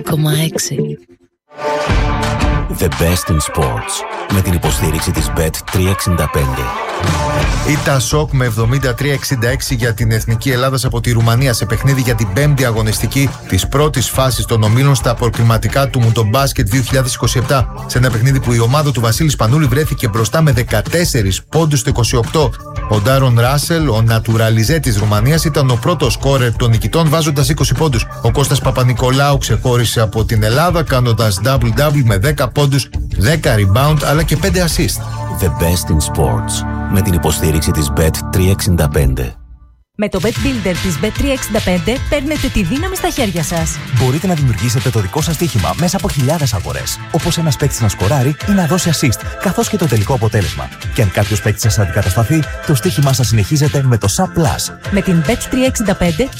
The best in sports. Με την υποστήριξη της Bet365. Ήττα σοκ με 73-66 για την Εθνική Ελλάδας από τη Ρουμανία σε παιχνίδι για την 5η αγωνιστική της πρώτης φάσης των ομίλων στα προκριματικά του Μουντομπάσκετ 2027. Σε ένα παιχνίδι που η ομάδα του Βασίλη Σπανούλη βρέθηκε μπροστά με 14 πόντους στο 28. Ο Ντάρον Ράσελ, ο νατουραλιζέ της Ρουμανίας, ήταν ο πρώτος σκόρερ των νικητών βάζοντας 20 πόντους. Ο Κώστας Παπα-Νικολάου ξεχώρισε από την Ελλάδα κάνοντας double-double με 10 πόντους, 10 rebound αλλά και 5 assist. The best in sports. Με την υποστήριξη της Bet365. Με το Bet Builder της Bet365 παίρνετε τη δύναμη στα χέρια σας. Μπορείτε να δημιουργήσετε το δικό σας στοίχημα μέσα από χιλιάδες αγορές. Όπως ένας παίκτης να σκοράρει ή να δώσει assist, καθώς και το τελικό αποτέλεσμα. Και αν κάποιος παίκτης σας αντικατασταθεί, το στοίχημά σας συνεχίζεται με το SAP Plus. Με την Bet365